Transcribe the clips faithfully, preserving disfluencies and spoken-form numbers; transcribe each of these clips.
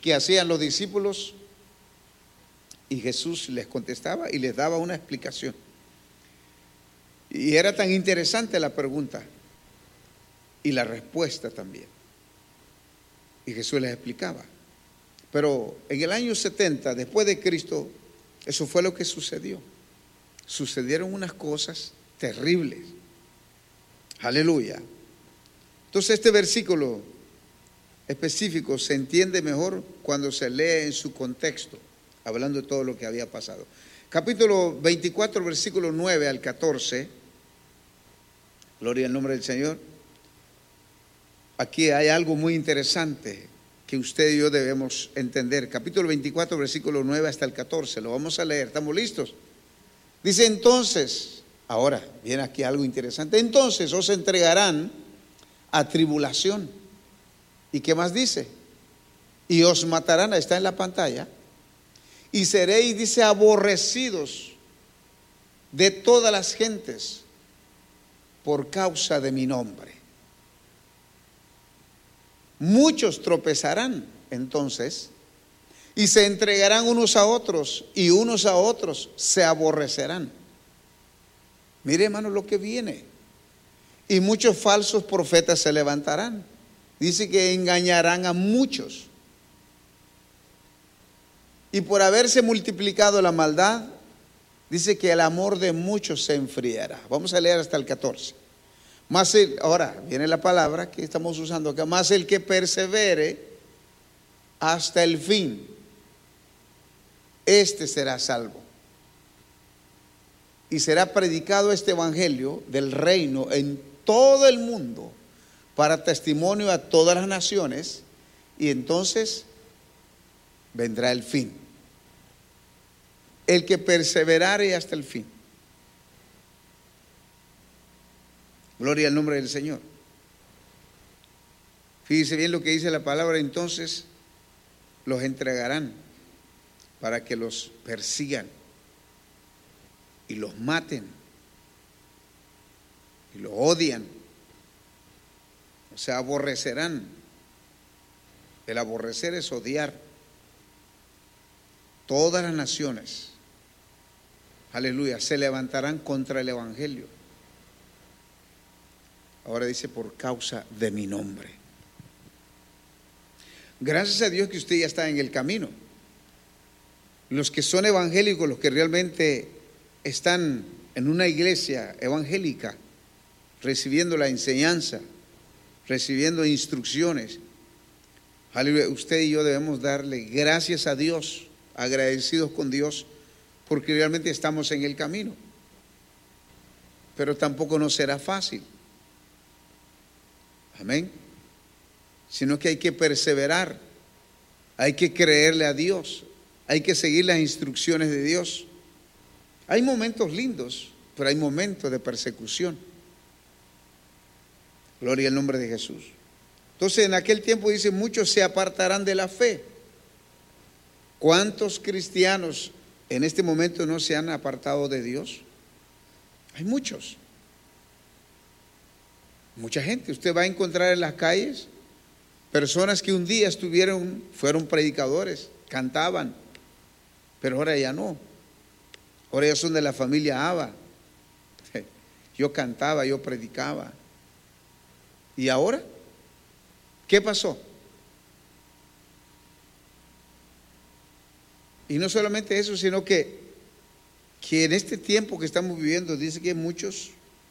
que hacían los discípulos y Jesús les contestaba y les daba una explicación. Y era tan interesante la pregunta y la respuesta también. Y Jesús les explicaba. Pero en el año setenta, después de Cristo, eso fue lo que sucedió. Sucedieron unas cosas terribles. Aleluya. Entonces este versículo específico se entiende mejor cuando se lee en su contexto, hablando de todo lo que había pasado. Capítulo veinticuatro, versículo nueve al catorce. Gloria al nombre del Señor. Aquí hay algo muy interesante que usted y yo debemos entender. Capítulo veinticuatro, versículo nueve hasta el catorce. Lo vamos a leer. ¿Estamos listos? Dice entonces, ahora viene aquí algo interesante. Entonces os entregarán a tribulación. ¿Y qué más dice? Y os matarán, está en la pantalla. Y seréis, dice, aborrecidos de todas las gentes por causa de mi nombre. Muchos tropezarán entonces y se entregarán unos a otros y unos a otros se aborrecerán. Mire, hermano, lo que viene. Y muchos falsos profetas se levantarán. Dice que engañarán a muchos. Y por haberse multiplicado la maldad, dice que el amor de muchos se enfriará. Vamos a leer hasta el catorce. Más el, ahora viene la palabra que estamos usando acá, más el que persevere hasta el fin, este será salvo. Y será predicado este evangelio del reino en todo el mundo para testimonio a todas las naciones, y entonces vendrá el fin. El que perseverare hasta el fin. Gloria al nombre del Señor. Fíjese bien lo que dice la palabra. Entonces los entregarán para que los persigan y los maten y los odian. O sea, aborrecerán. El aborrecer es odiar. Todas las naciones, aleluya, se levantarán contra el evangelio. Ahora dice, por causa de mi nombre. Gracias a Dios que usted ya está en el camino. Los que son evangélicos, los que realmente están en una iglesia evangélica, recibiendo la enseñanza, recibiendo instrucciones, aleluya, usted y yo debemos darle gracias a Dios, agradecidos con Dios, porque realmente estamos en el camino. Pero tampoco nos será fácil. Amén. Sino que hay que perseverar, hay que creerle a Dios, hay que seguir las instrucciones de Dios. Hay momentos lindos, pero hay momentos de persecución. Gloria al nombre de Jesús. Entonces en aquel tiempo dice, muchos se apartarán de la fe. ¿Cuántos cristianos en este momento no se han apartado de Dios? Hay muchos. Mucha gente. Usted va a encontrar en las calles personas que un día estuvieron, fueron predicadores, cantaban, pero ahora ya no. Ahora ya son de la familia Abba. Yo cantaba, yo predicaba. ¿Y ahora? ¿Qué pasó? Y no solamente eso, sino que, que en este tiempo que estamos viviendo, dice que muchos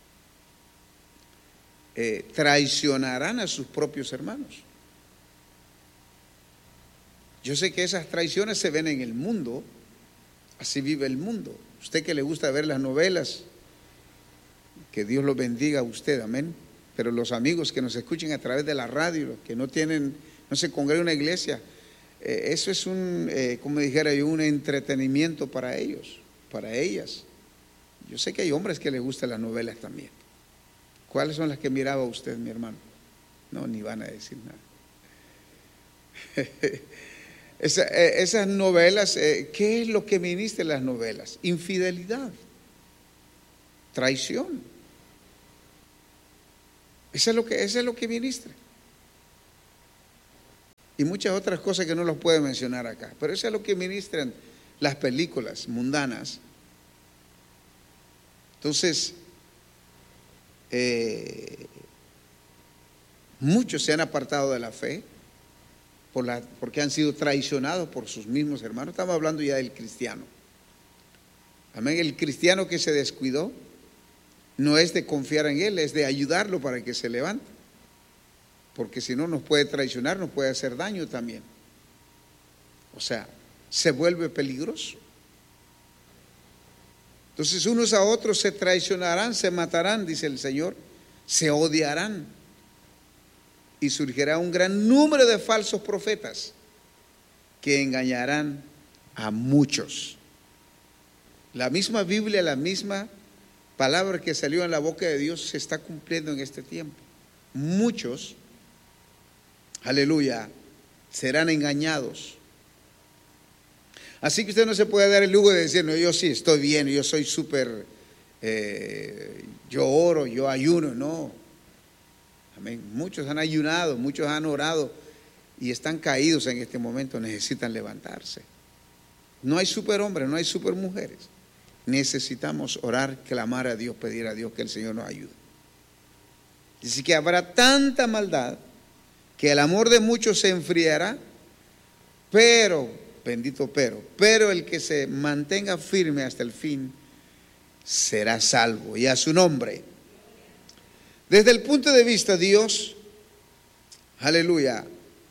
eh, traicionarán a sus propios hermanos. Yo sé que esas traiciones se ven en el mundo, así vive el mundo. Usted que le gusta ver las novelas, que Dios lo bendiga a usted, amén. Pero los amigos que nos escuchen a través de la radio, que no tienen, no se congregan en una iglesia, eh, eso es un, eh, como dijera yo, un entretenimiento para ellos, para ellas. Yo sé que hay hombres que les gustan las novelas también. ¿Cuáles son las que miraba usted, mi hermano? No, ni van a decir nada. Esa, eh, esas novelas, eh, ¿qué es lo que ministran las novelas? Infidelidad, traición. Eso es lo que, eso es lo que ministra. y muchas otras cosas que no los puedo mencionar acá. Pero eso es lo que ministran las películas mundanas. Entonces, eh, muchos se han apartado de la fe por la, porque han sido traicionados por sus mismos hermanos. Estamos hablando ya del cristiano. Amén. El cristiano que se descuidó no es de confiar en él, es de ayudarlo para que se levante. Porque si no, nos puede traicionar, nos puede hacer daño también. O sea, se vuelve peligroso. Entonces, unos a otros se traicionarán, se matarán, dice el Señor, se odiarán. Y surgirá un gran número de falsos profetas que engañarán a muchos. La misma Biblia, la misma palabra que salió en la boca de Dios se está cumpliendo en este tiempo. Muchos, aleluya, serán engañados. Así que usted no se puede dar el lujo de decir, no, yo sí estoy bien, yo soy súper, eh, yo oro, yo ayuno. No, amén. Muchos han ayunado, muchos han orado y están caídos en este momento, necesitan levantarse. No hay superhombres, no hay supermujeres. Necesitamos orar, clamar a Dios, pedir a Dios que el Señor nos ayude. Dice que habrá tanta maldad que el amor de muchos se enfriará, pero, bendito pero, pero el que se mantenga firme hasta el fin será salvo, y a su nombre. Desde el punto de vista de Dios, aleluya,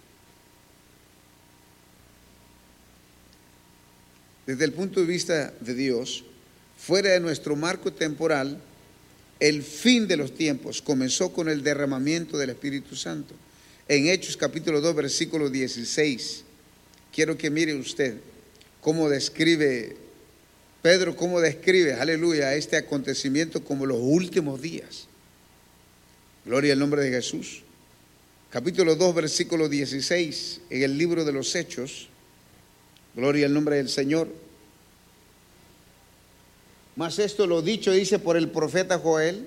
desde el punto de vista de Dios, fuera de nuestro marco temporal, el fin de los tiempos comenzó con el derramamiento del Espíritu Santo. En Hechos capítulo dos, versículo dieciséis, quiero que mire usted cómo describe Pedro, cómo describe, aleluya, este acontecimiento como los últimos días. Gloria al nombre de Jesús. Capítulo dos, versículo dieciséis, en el libro de los Hechos. Gloria al nombre del Señor. Mas esto lo dicho dice por el profeta Joel.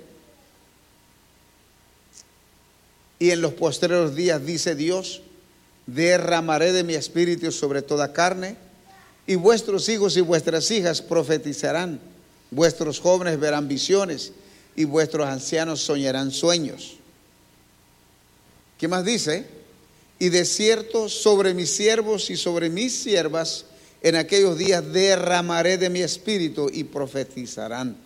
Y en los postreros días dice Dios, derramaré de mi espíritu sobre toda carne, y vuestros hijos y vuestras hijas profetizarán, vuestros jóvenes verán visiones, y vuestros ancianos soñarán sueños. ¿Qué más dice? Y de cierto sobre mis siervos y sobre mis siervas en aquellos días derramaré de mi espíritu y profetizarán.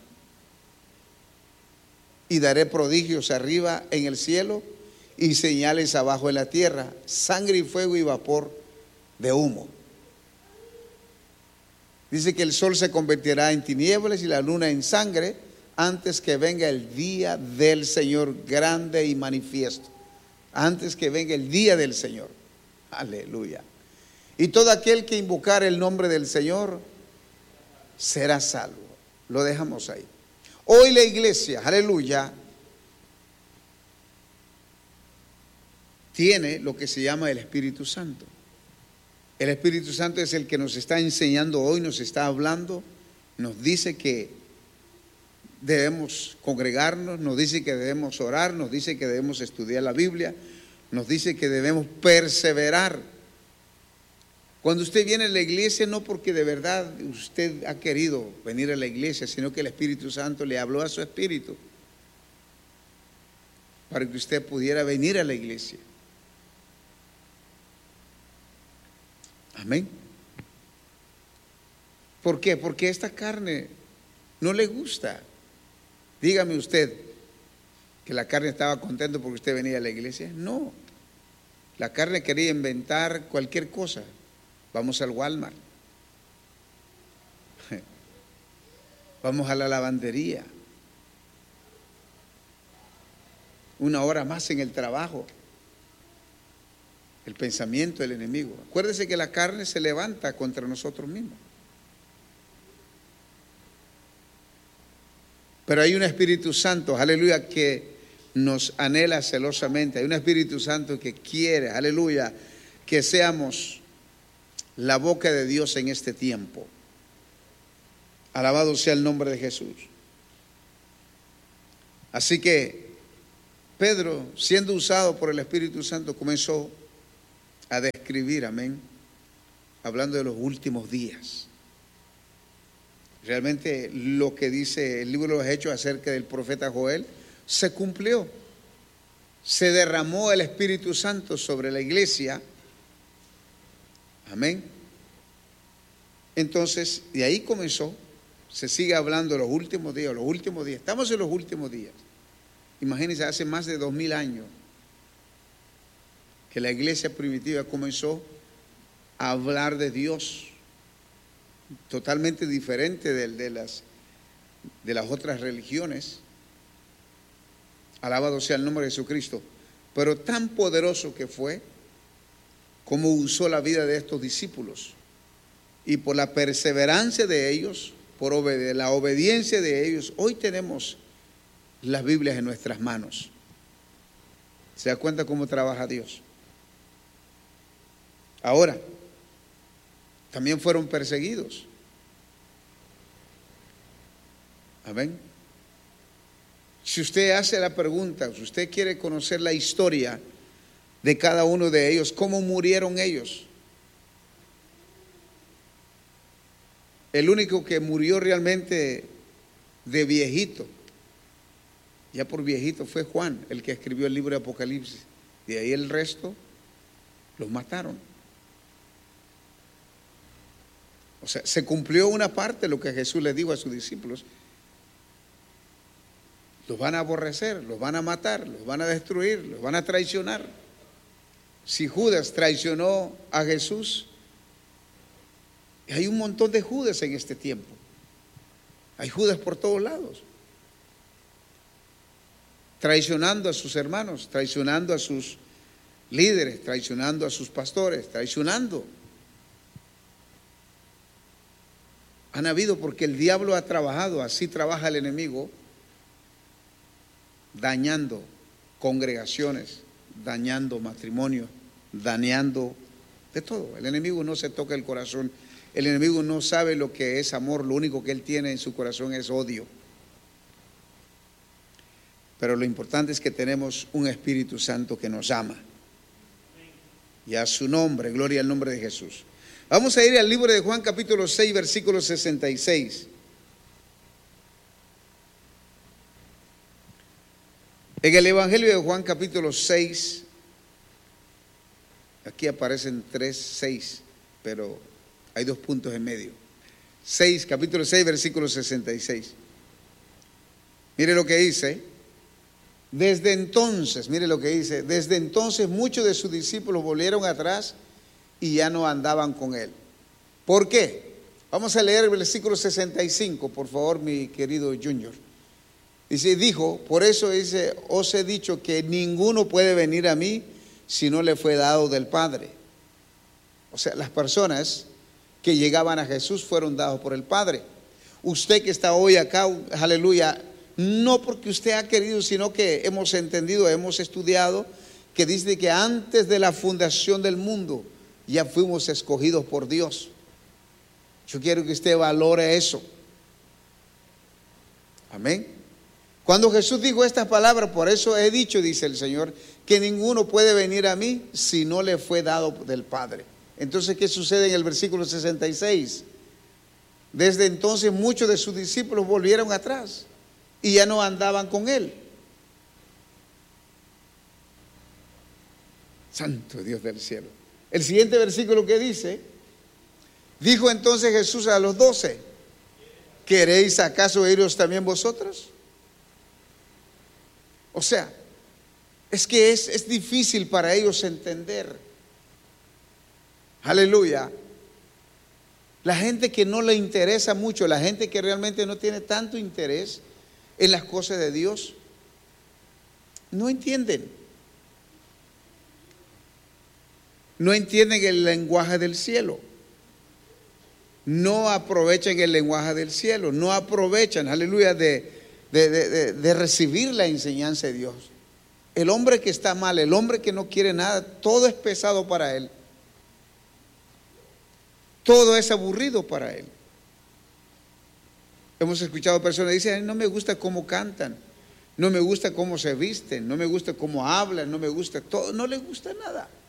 Y daré prodigios arriba en el cielo y señales abajo en la tierra, sangre y fuego y vapor de humo. Dice que el sol se convertirá en tinieblas y la luna en sangre antes que venga el día del Señor grande y manifiesto. Antes que venga el día del Señor. Aleluya. Y todo aquel que invocar el nombre del Señor será salvo. Lo dejamos ahí. Hoy la iglesia, aleluya, tiene lo que se llama el Espíritu Santo. El Espíritu Santo es el que nos está enseñando hoy, nos está hablando, nos dice que debemos congregarnos, nos dice que debemos orar, nos dice que debemos estudiar la Biblia, nos dice que debemos perseverar. Cuando usted viene a la iglesia, no porque de verdad usted ha querido venir a la iglesia, sino que el Espíritu Santo le habló a su espíritu para que usted pudiera venir a la iglesia. Amén. ¿Por qué? Porque esta carne no le gusta. Dígame usted que la carne estaba contento porque usted venía a la iglesia. No, la carne quería inventar cualquier cosa. Vamos al Walmart, vamos a la lavandería, una hora más en el trabajo. El pensamiento del enemigo. Acuérdese que la carne se levanta contra nosotros mismos. Pero hay un Espíritu Santo, aleluya, que nos anhela celosamente. Hay un Espíritu Santo que quiere, aleluya, que seamos la boca de Dios en este tiempo. Alabado sea el nombre de Jesús. Así que Pedro, siendo usado por el Espíritu Santo, comenzó a describir, amén, hablando de los últimos días. Realmente lo que dice el libro de los Hechos acerca del profeta Joel se cumplió. Se derramó el Espíritu Santo sobre la iglesia. Amén. Entonces, de ahí comenzó. Se sigue hablando de los últimos días, los últimos días. Estamos en los últimos días. Imagínense, hace más de dos mil años que la iglesia primitiva comenzó a hablar de Dios, totalmente diferente de, de, las, de las otras religiones. Alabado sea el nombre de Jesucristo. Pero tan poderoso que fue, como usó la vida de estos discípulos. Y por la perseverancia de ellos, por obede- la obediencia de ellos, hoy tenemos las Biblias en nuestras manos. ¿Se da cuenta cómo trabaja Dios? Ahora, también fueron perseguidos. Amén. Si usted hace la pregunta, si usted quiere conocer la historia de cada uno de ellos, cómo murieron ellos. El único que murió realmente de viejito, ya por viejito, fue Juan, el que escribió el libro de Apocalipsis. De ahí el resto los mataron. O sea, se cumplió una parte de lo que Jesús les dijo a sus discípulos. Los van a aborrecer, los van a matar, los van a destruir, los van a traicionar. Si Judas traicionó a Jesús, hay un montón de Judas en este tiempo. Hay Judas por todos lados. Traicionando a sus hermanos, traicionando a sus líderes, traicionando a sus pastores, traicionando. Han habido, porque el diablo ha trabajado, así trabaja el enemigo, dañando congregaciones, dañando matrimonios, dañando de todo. El enemigo no se toca el corazón, el enemigo no sabe lo que es amor, lo único que él tiene en su corazón es odio. Pero lo importante es que tenemos un Espíritu Santo que nos ama. Y a su nombre, gloria al nombre de Jesús. Vamos a ir al libro de Juan capítulo seis, versículo sesenta y seis. En el Evangelio de Juan capítulo seis, aquí aparecen tres, seis, pero hay dos puntos en medio. seis, capítulo seis, versículo sesenta y seis. Mire lo que dice. Desde entonces, mire lo que dice, desde entonces muchos de sus discípulos volvieron atrás y ya no andaban con él. ¿Por qué? Vamos a leer el versículo sesenta y cinco, por favor, mi querido Junior. Dice, dijo, por eso dice, os he dicho que ninguno puede venir a mí si no le fue dado del Padre. O sea, las personas que llegaban a Jesús fueron dados por el Padre. Usted que está hoy acá, aleluya, no porque usted ha querido, sino que hemos entendido, hemos estudiado, que dice que antes de la fundación del mundo ya fuimos escogidos por Dios. Yo quiero que usted valore eso. Amén. Cuando Jesús dijo estas palabras, por eso he dicho, dice el Señor, que ninguno puede venir a mí si no le fue dado del Padre. Entonces, ¿qué sucede en el versículo sesenta y seis? Desde entonces muchos de sus discípulos volvieron atrás y ya no andaban con él. Santo Dios del cielo. El siguiente versículo que dice, dijo entonces Jesús a los doce, ¿queréis acaso iros también vosotros? O sea, es que es, es difícil para ellos entender. Aleluya. La gente que no le interesa mucho, la gente que realmente no tiene tanto interés en las cosas de Dios, no entienden. No entienden el lenguaje del cielo. No aprovechan el lenguaje del cielo. No aprovechan, aleluya, de, de, de, de recibir la enseñanza de Dios. El hombre que está mal, el hombre que no quiere nada, todo es pesado para él. Todo es aburrido para él. Hemos escuchado personas que dicen, no me gusta cómo cantan, no me gusta cómo se visten, no me gusta cómo hablan, no me gusta todo, no les gusta nada.